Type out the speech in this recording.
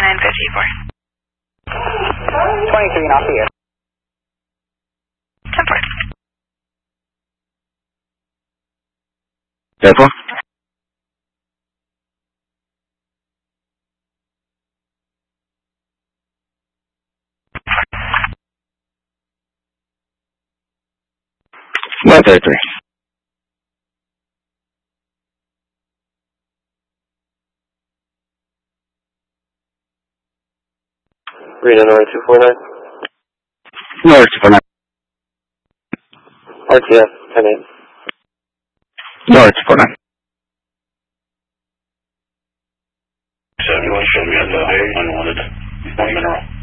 23 and off the air. 10-4. 10-4. One 33. Reno North 249. North 249. RTF 10-8. North 249. So you want to show me on the unwanted mineral?